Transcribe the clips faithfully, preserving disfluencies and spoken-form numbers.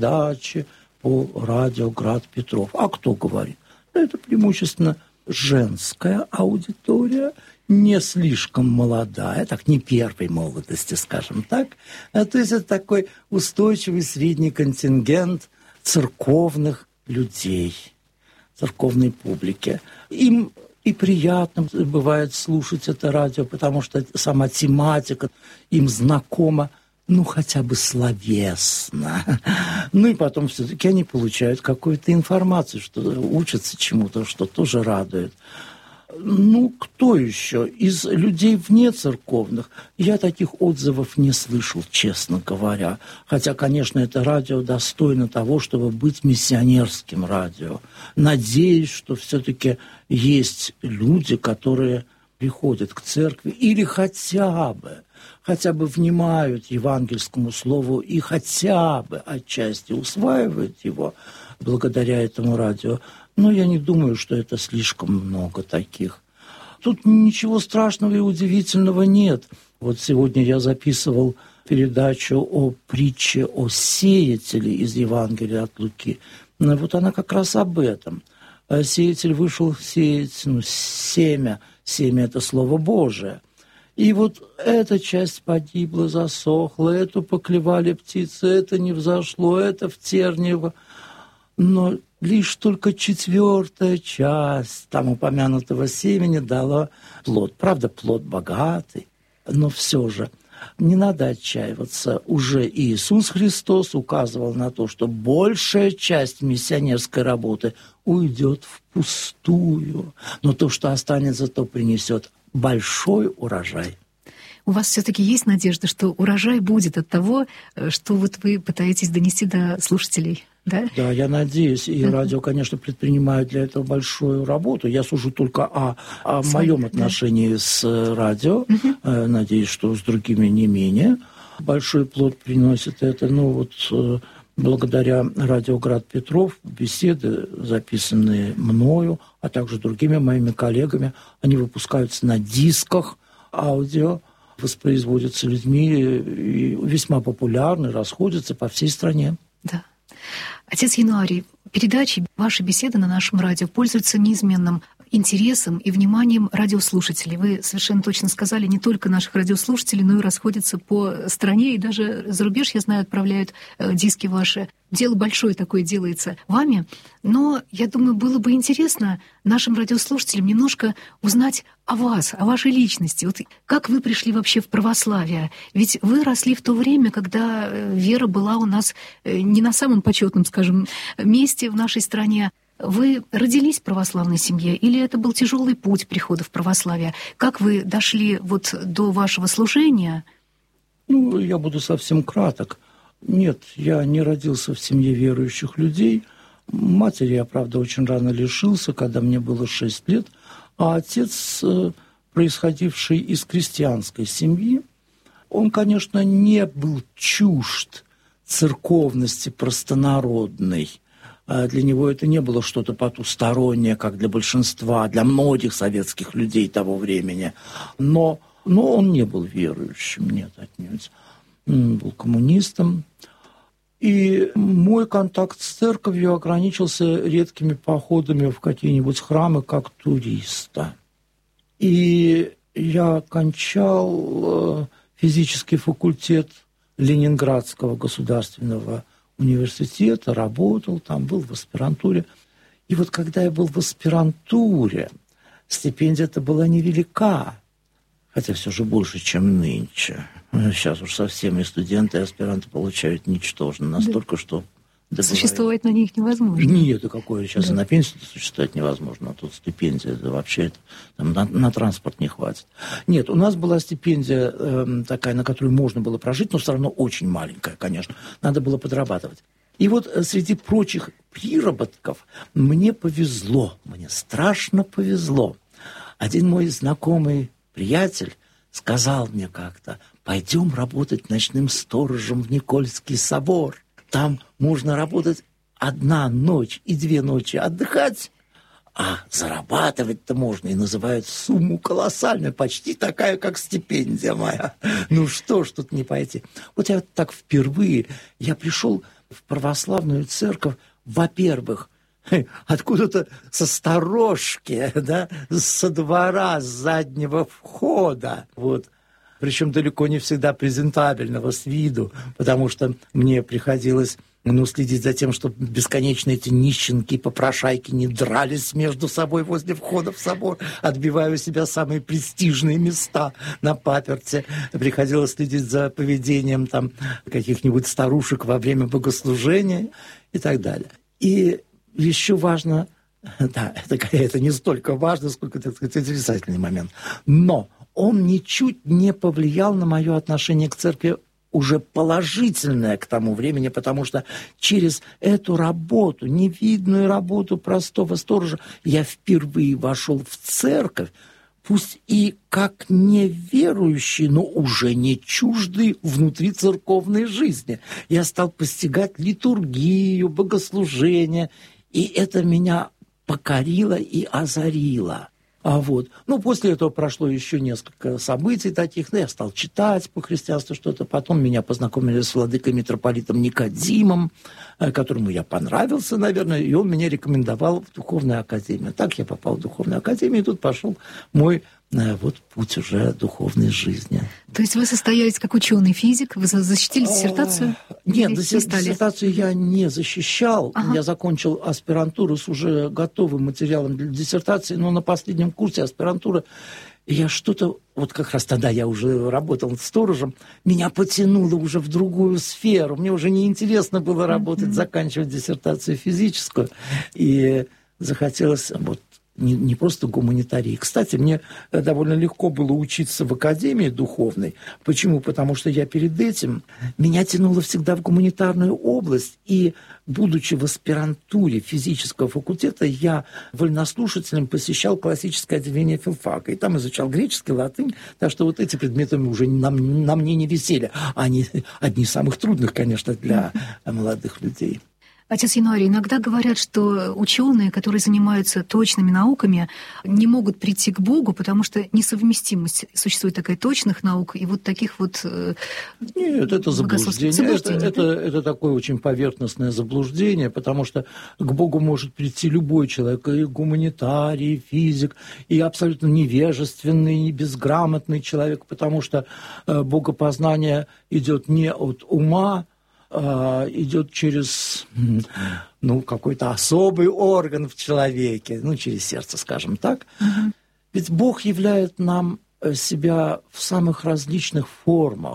передачи по радио «Град Петров». А кто говорит? Это преимущественно женская аудитория, не слишком молодая, так, не первой молодости, скажем так. А то есть это такой устойчивый средний контингент церковных людей, церковной публики. Им и приятно бывает слушать это радио, потому что сама тематика им знакома, ну, хотя бы словесно. Ну, и потом все-таки они получают какую-то информацию, что учатся чему-то, что тоже радует. Ну, кто еще? Из людей вне церковных я таких отзывов не слышал, честно говоря. Хотя, конечно, это радио достойно того, чтобы быть миссионерским радио. Надеюсь, что все-таки есть люди, которые приходят к церкви или хотя бы, хотя бы внимают евангельскому слову и хотя бы отчасти усваивают его благодаря этому радио. Но я не думаю, что это слишком много таких. Тут ничего страшного и удивительного нет. Вот сегодня я записывал передачу о притче о сеятеле из Евангелия от Луки. Вот она как раз об этом. Сеятель вышел сеять, ну, семя. Семя – это Слово Божие. И вот эта часть погибла, засохла, эту поклевали птицы, это не взошло, это в терниво. Но лишь только четвертая часть там упомянутого семени дала плод. Правда, плод богатый, но все же не надо отчаиваться. Уже Иисус Христос указывал на то, что большая часть миссионерской работы уйдет впустую. Но то, что останется, то принесет большой урожай. У вас все-таки есть надежда, что урожай будет от того, что вот вы пытаетесь донести до слушателей? Да? Да, я надеюсь. И uh-huh. радио, конечно, предпринимает для этого большую работу. Я сужу только о, о моем отношении да. с радио. Uh-huh. Надеюсь, что с другими не менее. Большой плод приносит это. Ну вот благодаря радио «Град Петров» беседы, записанные мною, а также другими моими коллегами, они выпускаются на дисках аудио, воспроизводятся людьми и весьма популярны, расходятся по всей стране. Да. Отец Януарий, передачи, ваши беседы на нашем радио пользуются неизменным интересом и вниманием радиослушателей. Вы совершенно точно сказали, не только наших радиослушателей, но и расходятся по стране, и даже за рубеж, я знаю, отправляют э, диски ваши. Дело большое такое делается вами, но, я думаю, было бы интересно нашим радиослушателям немножко узнать о вас, о вашей личности. Вот как вы пришли вообще в православие? Ведь вы росли в то время, когда вера была у нас не на самом почетном, скажем, месте в нашей стране. Вы родились в православной семье или это был тяжелый путь прихода в православие? Как вы дошли вот до вашего служения? Ну, я буду совсем краток. Нет, я не родился в семье верующих людей. Матери я, правда, очень рано лишился, когда мне было шесть лет. А отец, происходивший из крестьянской семьи, он, конечно, не был чужд церковности простонародной. Для него это не было что-то потустороннее, как для большинства, для многих советских людей того времени. Но, но он не был верующим, нет, отнюдь. Он был коммунистом. И мой контакт с церковью ограничился редкими походами в какие-нибудь храмы как туриста. И я окончал физический факультет Ленинградского государственного университета, работал там, был в аспирантуре. И вот когда я был в аспирантуре, стипендия-то была невелика, хотя все же больше, чем нынче. Сейчас уж совсем и студенты, и аспиранты получают ничтожно, настолько, да. что... Существовать на них невозможно. Нет, да какое сейчас да. и на пенсию существовать невозможно, а тут стипендия, да вообще это, там, на, на транспорт не хватит. Нет, у нас была стипендия э, такая, на которую можно было прожить, но все равно очень маленькая, конечно. Надо было подрабатывать. И вот среди прочих приработков мне повезло, мне страшно повезло. Один мой знакомый приятель сказал мне как-то: пойдем работать ночным сторожем в Никольский собор. Там можно работать одна ночь и две ночи отдыхать, а зарабатывать-то можно, и называют сумму колоссальную, почти такая, как стипендия моя. Ну что ж тут не пойти? Вот я так впервые, я пришел в православную церковь, во-первых, откуда-то со сторожки, да, со двора, с заднего входа, вот. Причем далеко не всегда презентабельного с виду, потому что мне приходилось ну, следить за тем, чтобы бесконечно эти нищенки и попрошайки не дрались между собой возле входа в собор, отбивая у себя самые престижные места на паперти. Приходилось следить за поведением там каких-нибудь старушек во время богослужения и так далее. И еще важно, да, это, это не столько важно, сколько, так сказать, отрицательный момент, но он ничуть не повлиял на мое отношение к церкви уже положительное к тому времени, потому что через эту работу, невидную работу простого сторожа, я впервые вошел в церковь, пусть и как неверующий, но уже не чуждый внутри церковной жизни. Я стал постигать литургию, богослужение, и это меня покорило и озарило. А вот. Ну, после этого прошло еще несколько событий таких. Ну, я стал читать по христианству что-то. Потом меня познакомили с владыкой митрополитом Никодимом, которому я понравился, наверное, и он меня рекомендовал в Духовную академию. Так я попал в Духовную академию, и тут пошел мой вот путь уже духовной жизни. То есть вы состоялись как ученый-физик? Вы защитили диссертацию? Нет, диссертацию я не защищал. Ага. Я закончил аспирантуру с уже готовым материалом для диссертации, но на последнем курсе аспирантуры я что-то, вот как раз тогда я уже работал сторожем, меня потянуло уже в другую сферу. Мне уже неинтересно было работать, mm-hmm. заканчивать диссертацию физическую. И захотелось вот Не, не просто гуманитарии. Кстати, мне довольно легко было учиться в академии духовной. Почему? Потому что я перед этим, меня тянуло всегда в гуманитарную область. И, будучи в аспирантуре физического факультета, я вольнослушателем посещал классическое отделение филфака. И там изучал греческий, латынь. Так что вот эти предметы уже на, на мне не висели. Они одни из самых трудных, конечно, для молодых людей. Отец Януарий, иногда говорят, что ученые, которые занимаются точными науками, не могут прийти к Богу, потому что несовместимость существует такая точных наук и вот таких вот... Нет, это заблуждение. заблуждение это, это, это такое очень поверхностное заблуждение, потому что к Богу может прийти любой человек, и гуманитарий, и физик, и абсолютно невежественный, и безграмотный человек, потому что богопознание идет не от ума, идет через ну, какой-то особый орган в человеке, ну, через сердце, скажем так. Uh-huh. Ведь Бог являет нам себя в самых различных формах,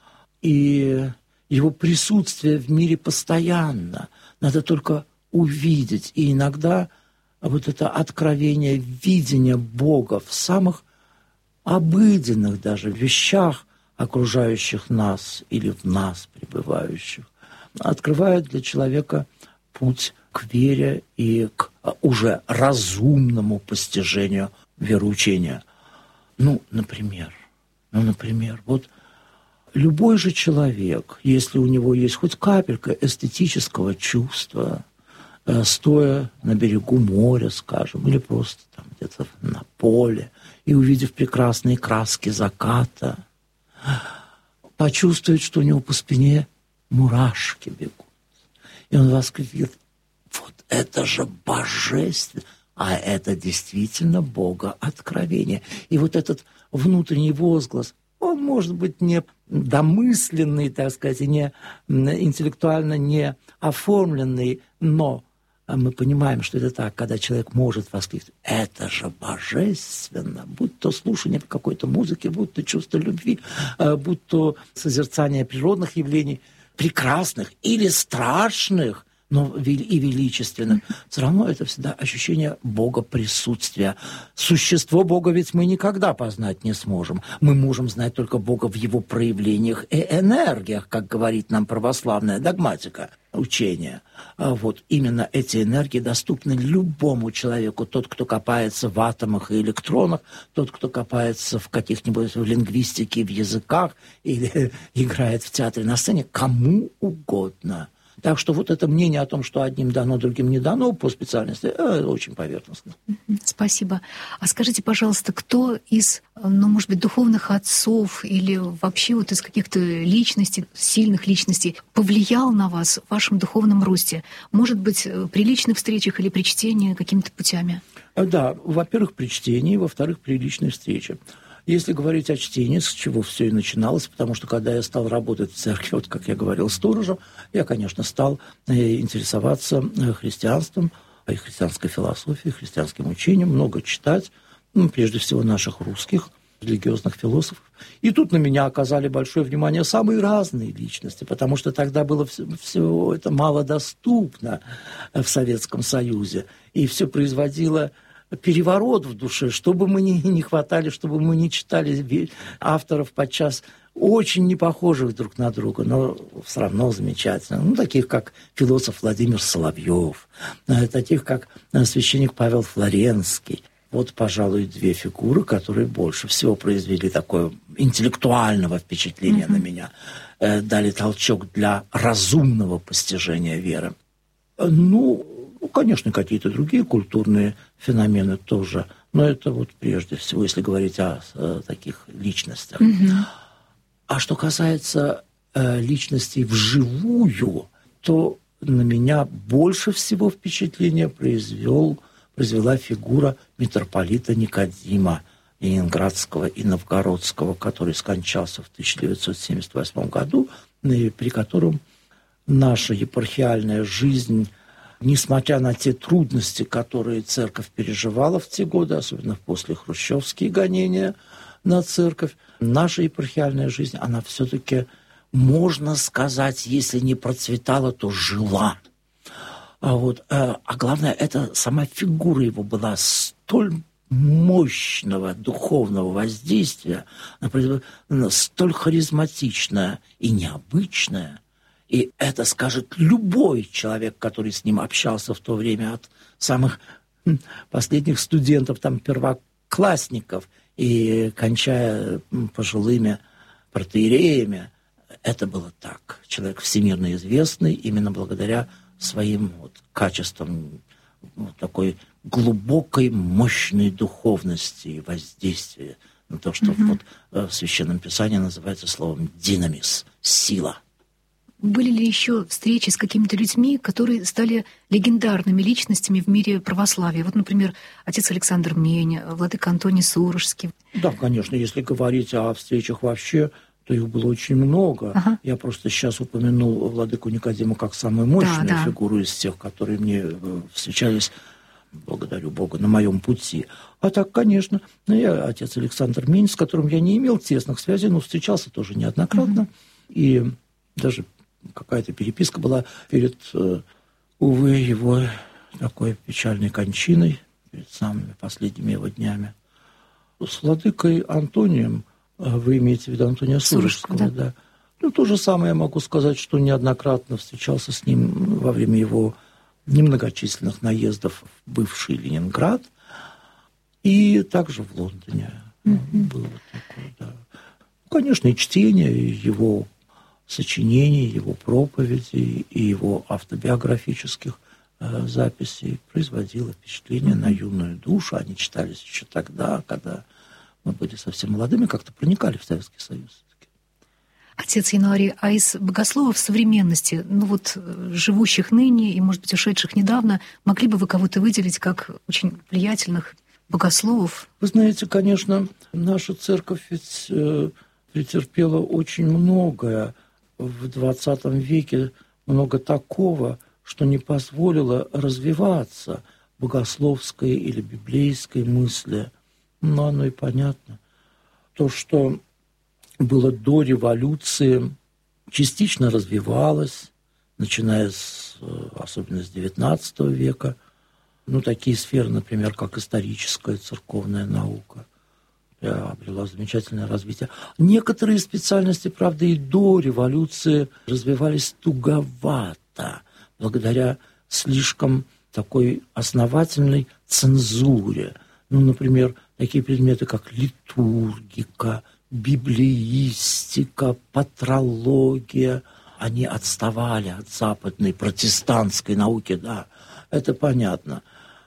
и Его присутствие в мире постоянно. Надо только увидеть. И иногда вот это откровение, видение Бога в самых обыденных даже вещах, окружающих нас или в нас пребывающих, открывает для человека путь к вере и к уже разумному постижению вероучения. Ну, например, ну, например, вот любой же человек, если у него есть хоть капелька эстетического чувства, стоя на берегу моря, скажем, или просто там где-то на поле, и увидев прекрасные краски заката, почувствует, что у него по спине мурашки бегут. И он воскликнет: вот это же божественно! А это действительно Богооткровение. И вот этот внутренний возглас, он может быть не домысленный, так сказать, не интеллектуально не оформленный, но мы понимаем, что это так, когда человек может воскликнуть: это же божественно, будь то слушание какой-то музыки, будь то чувство любви, будь то созерцание природных явлений, прекрасных или страшных, но и величественных. Все равно это всегда ощущение Бога присутствия. Существо Бога ведь мы никогда познать не сможем. Мы можем знать только Бога в Его проявлениях и энергиях, как говорит нам православная догматика, учение. А вот именно эти энергии доступны любому человеку. Тот, кто копается в атомах и электронах, тот, кто копается в каких-нибудь в лингвистике, в языках или играет в театре на сцене, кому угодно. Так что вот это мнение о том, что одним дано, другим не дано по специальности, это очень поверхностно. Спасибо. А скажите, пожалуйста, кто из, ну, может быть, духовных отцов или вообще вот из каких-то личностей, сильных личностей повлиял на вас в вашем духовном росте? Может быть, при личных встречах или при чтении какими-то путями? Да, во-первых, при чтении, во-вторых, при личной встрече. Если говорить о чтении, с чего все и начиналось, потому что когда я стал работать в церкви, вот как я говорил, сторожем, я, конечно, стал интересоваться христианством, и христианской философией, христианским учением, много читать, ну, прежде всего наших русских религиозных философов. И тут на меня оказали большое внимание самые разные личности, потому что тогда было все, все это малодоступно в Советском Союзе, и все производило переворот в душе, чтобы мы не, не хватали, чтобы мы не читали авторов подчас очень не похожих друг на друга, но все равно замечательно. Ну, таких, как философ Владимир Соловьев, таких, как священник Павел Флоренский. Вот, пожалуй, две фигуры, которые больше всего произвели такое интеллектуального впечатления mm-hmm. на меня, дали толчок для разумного постижения веры. Ну, Ну, конечно, какие-то другие культурные феномены тоже, но это вот прежде всего, если говорить о, о таких личностях. Mm-hmm. А что касается э, личностей вживую, то на меня больше всего впечатления произвел, произвела фигура митрополита Никодима Ленинградского и Новгородского, который скончался в тысяча девятьсот семьдесят восьмом году, и при котором наша епархиальная жизнь, несмотря на те трудности, которые церковь переживала в те годы, особенно после хрущевские гонения на церковь, наша епархиальная жизнь, она все-таки, можно сказать, если не процветала, то жила. А, вот, а главное, это сама фигура его была столь мощного духовного воздействия, столь харизматичная и необычная. И это скажет любой человек, который с ним общался в то время, от самых последних студентов, там, первоклассников, и кончая пожилыми протоиереями. Это было так. Человек всемирно известный именно благодаря своим вот качествам вот такой глубокой, мощной духовности и воздействия на то, что mm-hmm. вот в Священном Писании называется словом «динамис» — «сила». Были ли еще встречи с какими-то людьми, которые стали легендарными личностями в мире православия? Вот, например, отец Александр Мень, владыка Антоний Сурожский. Да, конечно, если говорить о встречах вообще, то их было очень много. Ага. Я просто сейчас упомянул владыку Никодима как самую мощную да, да. фигуру из тех, которые мне встречались, благодарю Бога, на моем пути. А так, конечно, я отец Александр Мень, с которым я не имел тесных связей, но встречался тоже неоднократно. Ага. И даже какая-то переписка была перед, увы, его такой печальной кончиной, перед самыми последними его днями. С владыкой Антонием, вы имеете в виду Антония Сурожского, да. да. Ну, то же самое я могу сказать, что неоднократно встречался с ним во время его немногочисленных наездов в бывший Ленинград и также в Лондоне. Mm-hmm. Было такое, да. Конечно, и чтение его сочинений, его проповедей и его автобиографических э, записей производило впечатление mm-hmm. на юную душу. Они читались еще тогда, когда мы были совсем молодыми, как-то проникали в Советский Союз. Отец Януарий, а из богословов современности, ну вот живущих ныне и, может быть, ушедших недавно, могли бы вы кого-то выделить как очень влиятельных богословов? Вы знаете, конечно, наша церковь ведь э, претерпела очень многое в двадцатом веке, много такого, что не позволило развиваться богословской или библейской мысли. Но оно и понятно. То, что было до революции, частично развивалось, начиная с, особенно с девятнадцатого века. Ну, такие сферы, например, как историческая церковная наука, обрела замечательное развитие. Некоторые специальности, правда, и до революции развивались туговато, благодаря слишком такой основательной цензуре. Ну, например, такие предметы, как литургика, библеистика, патрология, они отставали от западной протестантской науки, да, это понятно.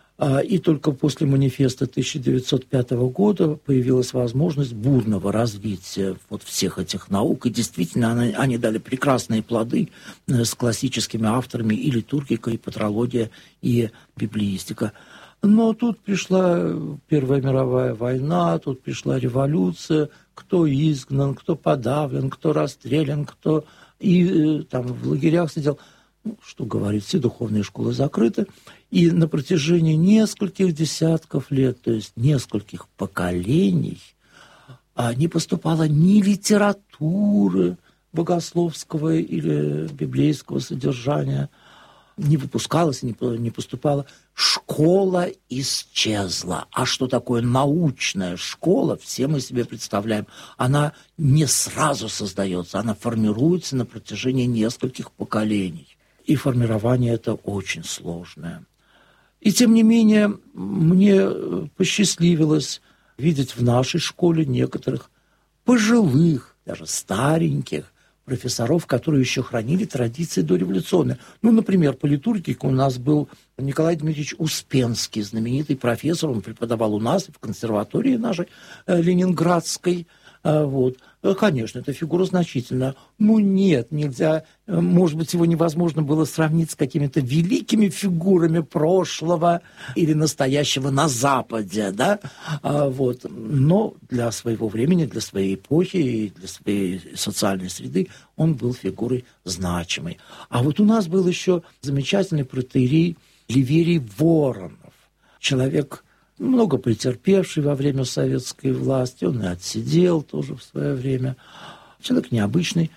И только после манифеста тысяча девятьсот пятого года появилась возможность бурного развития вот всех этих наук. И действительно, они, они дали прекрасные плоды с классическими авторами и литургика, и патрология, и библеистика. Но тут пришла Первая мировая война, тут пришла революция, кто изгнан, кто подавлен, кто расстрелян, кто и там в лагерях сидел. Ну, что говорить, все духовные школы закрыты. И на протяжении нескольких десятков лет, то есть нескольких поколений, не поступало ни литературы богословского или библейского содержания, не выпускалось, не поступало. Школа исчезла. А что такое научная школа, все мы себе представляем. Она не сразу создается, она формируется на протяжении нескольких поколений. И формирование это очень сложное. И тем не менее, мне посчастливилось видеть в нашей школе некоторых пожилых, даже стареньких профессоров, которые еще хранили традиции дореволюционные. Ну, например, по литургике у нас был Николай Дмитриевич Успенский, знаменитый профессор, он преподавал у нас в консерватории нашей э, ленинградской. Э, вот. Конечно, эта фигура значительная. Ну, нет, нельзя, может быть, его невозможно было сравнить с какими-то великими фигурами прошлого или настоящего на Западе, да, а, вот. Но для своего времени, для своей эпохи и для своей социальной среды он был фигурой значимой. А вот у нас был еще замечательный протоиерей Ливерий Воронов, человек, много претерпевший во время советской власти, он и отсидел тоже в свое время. Человек необычный,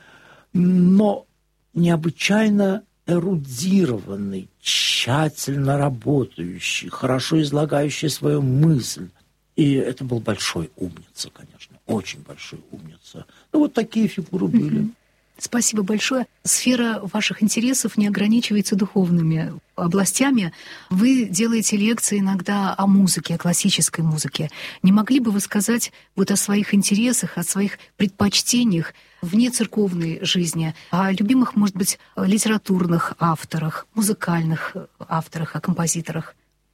но необычайно эрудированный, тщательно работающий, хорошо излагающий свою мысль. И это был большой умница, конечно, очень большой умница. Ну, вот такие фигуры были. Спасибо большое. Сфера ваших интересов не ограничивается духовными областями. Вы делаете лекции иногда о музыке, о классической музыке. Не могли бы вы сказать вот о своих интересах, о своих предпочтениях вне церковной жизни, о любимых, может быть, литературных авторах, музыкальных авторах, о композиторах?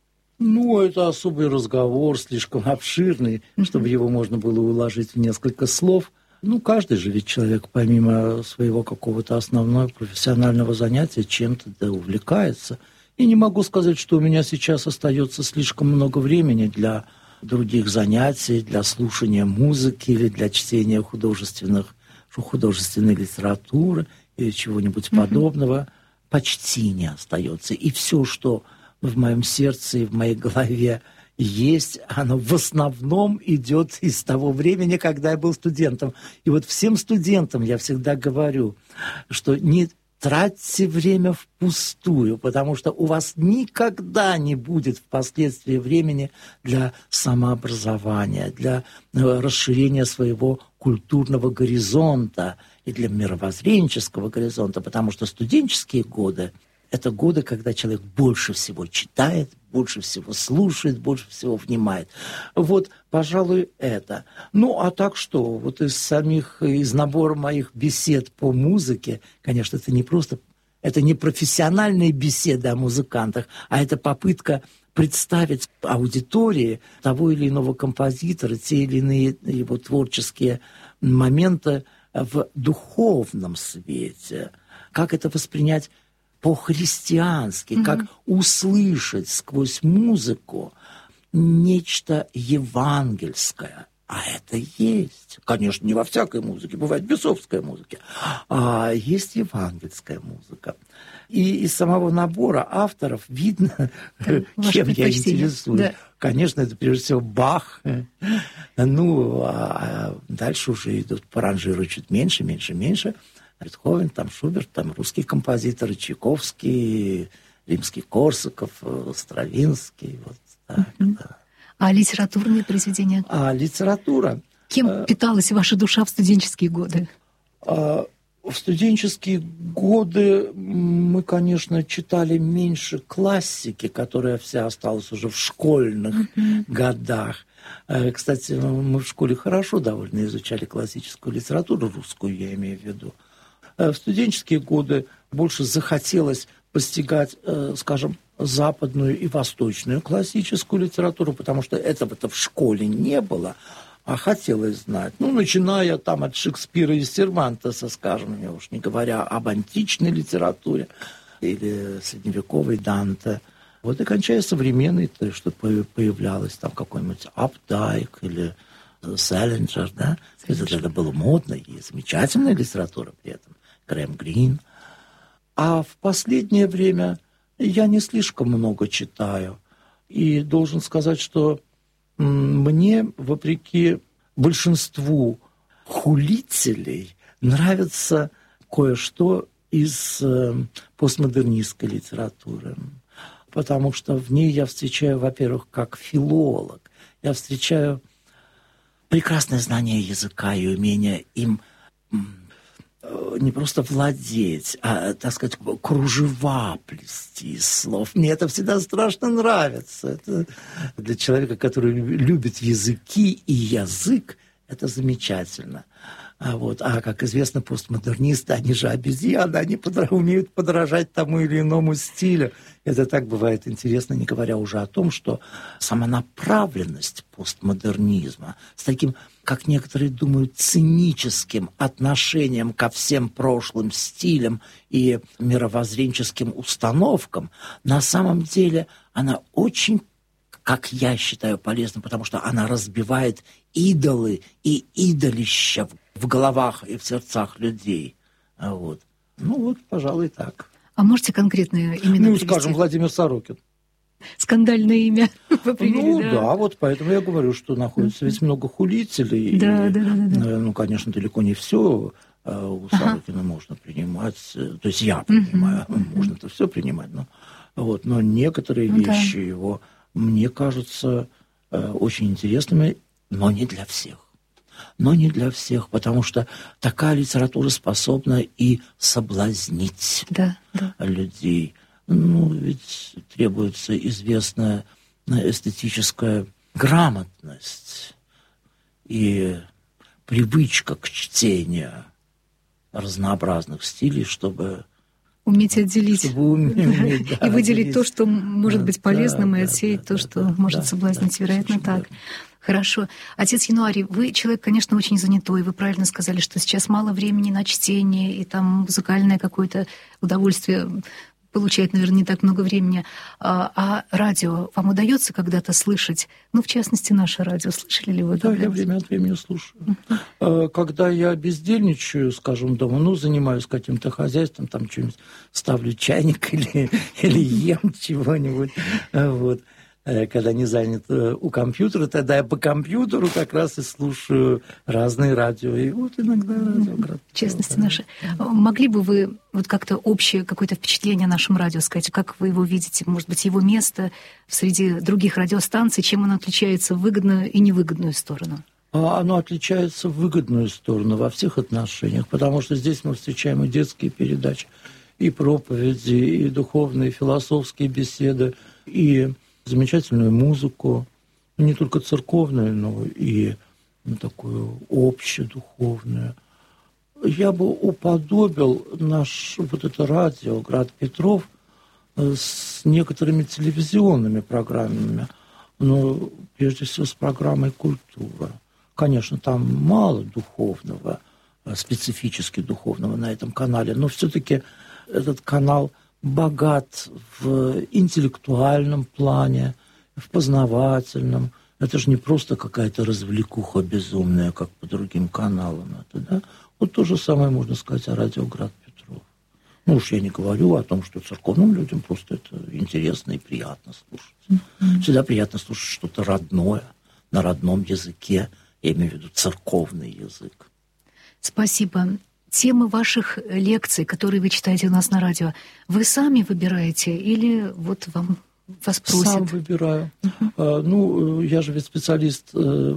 Ну, это особый разговор, слишком обширный, mm-hmm. чтобы его можно было уложить в несколько слов. Ну, каждый же ведь человек, помимо своего какого-то основного профессионального занятия, чем-то да увлекается. И не могу сказать, что у меня сейчас остается слишком много времени для других занятий, для слушания музыки или для чтения художественных, художественной литературы или чего-нибудь mm-hmm. подобного. Почти не остается. И все, что в моем сердце и в моей голове есть, оно в основном идет из того времени, когда я был студентом. И вот всем студентам я всегда говорю, что не тратьте время впустую, потому что у вас никогда не будет впоследствии времени для самообразования, для расширения своего культурного горизонта и для мировоззренческого горизонта, потому что студенческие годы – это годы, когда человек больше всего читает, больше всего слушает, больше всего внимает. Вот, пожалуй, это. Ну, а так что? Вот из самих, из набора моих бесед по музыке, конечно, это не просто, это не профессиональные беседы о музыкантах, а это попытка представить аудитории того или иного композитора, те или иные его творческие моменты в духовном свете. Как это воспринять по-христиански, mm-hmm. как услышать сквозь музыку нечто евангельское. А это есть. Конечно, не во всякой музыке, бывает бесовская музыка, а есть евангельская музыка. И из самого набора авторов видно, да, кем я интересуюсь. Да. Конечно, это прежде всего Бах. Ну, а дальше уже идут по ранжиру чуть меньше, меньше, меньше. Бетховен, там Шуберт, там русские композиторы, Чайковский, римский Корсаков, Стравинский. Вот так, uh-huh. да. А литературные произведения? А литература? Кем а, питалась ваша душа в студенческие годы? А, в студенческие годы мы, конечно, читали меньше классики, которая вся осталась уже в школьных uh-huh. годах. Кстати, мы в школе хорошо довольно изучали классическую литературу, русскую я имею в виду. В студенческие годы больше захотелось постигать, скажем, западную и восточную классическую литературу, потому что этого-то в школе не было, а хотелось знать. Ну, начиная там от Шекспира и Сервантеса, скажем, я уж не говоря об античной литературе или средневековой Данте. Вот и кончая современной, то, что появлялось там какой-нибудь Апдайк или Селлинджер, да, это, это было модно и замечательная литература при этом, Грэм Грин. А в последнее время я не слишком много читаю. И должен сказать, что мне, вопреки большинству хулителей, нравится кое-что из постмодернистской литературы. Потому что в ней я встречаю, во-первых, как филолог, я встречаю прекрасное знание языка и умение им не просто владеть, а, так сказать, кружева плести из слов. Мне это всегда страшно нравится. Это для человека, который любит языки и язык, это замечательно. А, вот. а как известно, постмодернисты, они же обезьяны, они подра- умеют подражать тому или иному стилю. Это так бывает интересно, не говоря уже о том, что сама направленность постмодернизма с таким, как некоторые думают, циническим отношением ко всем прошлым стилям и мировоззренческим установкам, на самом деле она очень, как я считаю, полезна, потому что она разбивает идолы и идолища в головах и в сердцах людей. Вот. Ну вот, пожалуй, так. А можете конкретные имена Ну, привести? скажем, Владимир Сорокин. Скандальное имя вы привели, ну, да. да, вот поэтому я говорю, что находится ведь много хулителей. Да, и, да, да, да. Ну, конечно, далеко не все у Сорокина ага. можно принимать. То есть я принимаю, угу. можно-то все принимать, но, вот, но некоторые ну, вещи да. его, мне кажутся очень интересными, но не для всех. Но не для всех, потому что такая литература способна и соблазнить да, да. людей. Ну, ведь требуется известная эстетическая грамотность и привычка к чтению разнообразных стилей, чтобы... Уметь отделить. Чтобы уметь, да, и выделить отделить. то, что может быть полезным, да, и отсеять да, то, да, что да, может да, соблазнить. Да, вероятно, так. Верно. Хорошо. Отец Януарий, вы человек, конечно, очень занятой. Вы правильно сказали, что сейчас мало времени на чтение, и там музыкальное какое-то удовольствие получает, наверное, не так много времени. А, а радио вам удается когда-то слышать? Ну, в частности, наше радио. Слышали ли вы? Да, я время от времени слушаю. Uh-huh. Когда я бездельничаю, скажем, дома, ну, занимаюсь каким-то хозяйством, там что-нибудь ставлю чайник или, или ем чего-нибудь, вот. Когда не занят у компьютера, тогда я по компьютеру как раз и слушаю разные радио. И вот иногда радио. В частности, наше. Могли бы вы вот как-то общее какое-то впечатление о нашем радио сказать? Как вы его видите? Может быть, его место среди других радиостанций? Чем оно отличается в выгодную и невыгодную сторону? Оно отличается в выгодную сторону во всех отношениях, потому что здесь мы встречаем и детские передачи, и проповеди, и духовные, и философские беседы, и замечательную музыку, не только церковную, но и ну, такую общедуховную. Я бы уподобил наш вот это радио «Град Петров» с некоторыми телевизионными программами, но прежде всего с программой «Культура». Конечно, там мало духовного, специфически духовного на этом канале, но все-таки этот канал богат в интеллектуальном плане, в познавательном. Это же не просто какая-то развлекуха безумная, как по другим каналам. Это, да? Вот то же самое можно сказать о радио «Град Петров». Ну уж я не говорю о том, что церковным людям просто это интересно и приятно слушать. Mm-hmm. Всегда приятно слушать что-то родное, на родном языке. Я имею в виду церковный язык. Спасибо. Темы ваших лекций, которые вы читаете у нас на радио, вы сами выбираете или вот вам вас просят? Сам выбираю. Uh-huh. А, ну, я же ведь специалист,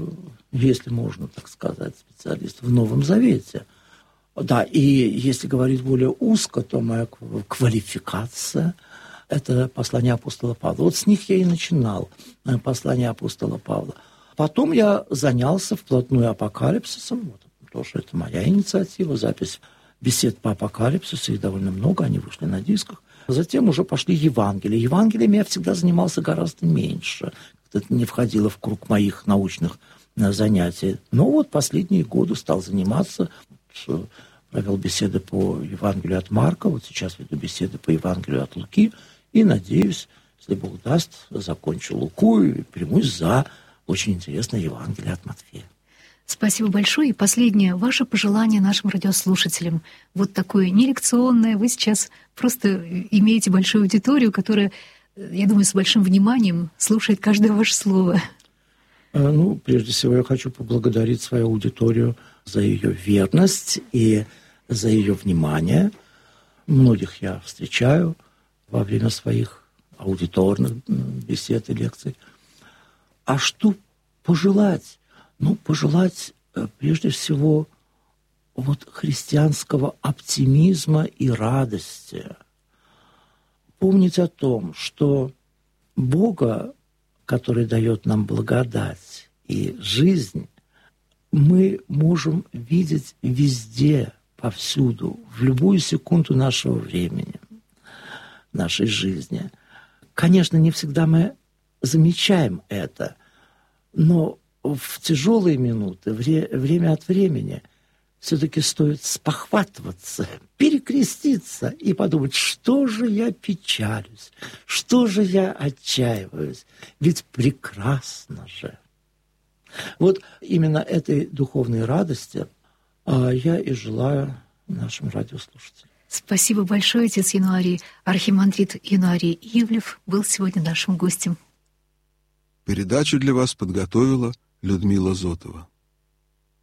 если можно так сказать, специалист в Новом Завете. Да, и если говорить более узко, то моя квалификация – это послание апостола Павла. Вот с них я и начинал, послание апостола Павла. Потом я занялся вплотную апокалипсисом, вот. Тоже это моя инициатива, запись бесед по апокалипсису, их довольно много, они вышли на дисках. Затем уже пошли Евангелия. Евангелиями я всегда занимался гораздо меньше. Это не входило в круг моих научных занятий. Но вот последние годы стал заниматься, провел беседы по Евангелию от Марка, вот сейчас веду беседы по Евангелию от Луки, и, надеюсь, если Бог даст, закончу Луку и примусь за очень интересное Евангелие от Матфея. Спасибо большое. И последнее, ваше пожелание нашим радиослушателям. Вот такое нелекционное. Вы сейчас просто имеете большую аудиторию, которая, я думаю, с большим вниманием слушает каждое ваше слово. Ну, прежде всего, я хочу поблагодарить свою аудиторию за ее верность и за ее внимание. Многих я встречаю во время своих аудиторных бесед и лекций. А что пожелать? Ну, пожелать, прежде всего, вот христианского оптимизма и радости. Помнить о том, что Бога, который дает нам благодать и жизнь, мы можем видеть везде, повсюду, в любую секунду нашего времени, нашей жизни. Конечно, не всегда мы замечаем это, но в тяжелые минуты, вре- время от времени, все-таки стоит спохватываться, перекреститься и подумать, что же я печалюсь, что же я отчаиваюсь, ведь прекрасно же. Вот именно этой духовной радости а, я и желаю нашим радиослушателям. Спасибо большое, отец Януарий. Архимандрит Януарий Ивлев был сегодня нашим гостем. Передачу для вас подготовила Людмила Зотова.